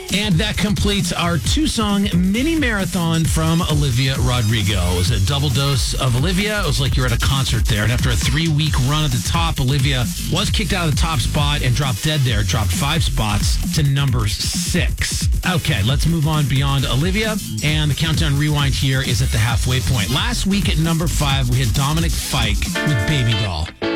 And that completes our 2-song mini marathon from Olivia Rodrigo. It was a double dose of Olivia. It was like you're at a concert there. And after a 3-week run at the top, Olivia was kicked out of the top spot and dropped dead there. Dropped 5 spots to number 6. Okay, let's move on beyond Olivia. And the Countdown Rewind here is at the halfway point. Last week at number 5, we had Dominic Fike with Baby Doll.